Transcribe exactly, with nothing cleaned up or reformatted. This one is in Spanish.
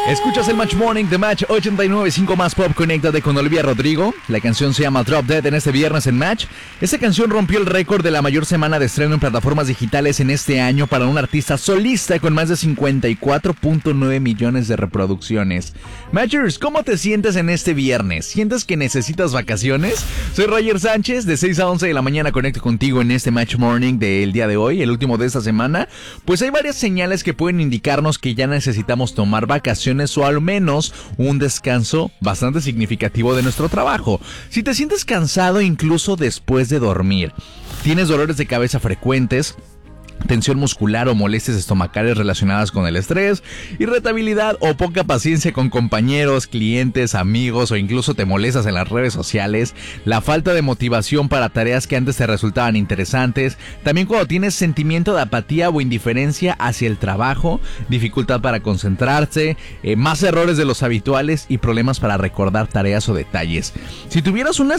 Escuchas el Match Morning de Match ochenta y nueve punto cinco más Pop. Conéctate con Olivia Rodrigo. La canción se llama Drop Dead en este viernes en Match. Esta canción rompió el récord de la mayor semana de estreno en plataformas digitales en este año para un artista solista con más de cincuenta y cuatro punto nueve millones de reproducciones. Matchers, ¿cómo te sientes en este viernes? ¿Sientes que necesitas vacaciones? Soy Roger Sánchez, de seis a once de la mañana conecto contigo en este Match Morning del día de hoy, el último de esta semana. Pues hay varias señales que pueden indicarnos que ya necesitamos tomar vacaciones o al menos un descanso bastante significativo de nuestro trabajo. Si te sientes cansado incluso después de dormir, tienes dolores de cabeza frecuentes, tensión muscular o molestias estomacales relacionadas con el estrés, irritabilidad o poca paciencia con compañeros, clientes, amigos o incluso te molestas en las redes sociales, la falta de motivación para tareas que antes te resultaban interesantes, también cuando tienes sentimiento de apatía o indiferencia hacia el trabajo, dificultad para concentrarse, eh, más errores de los habituales y problemas para recordar tareas o detalles. Si tuvieras una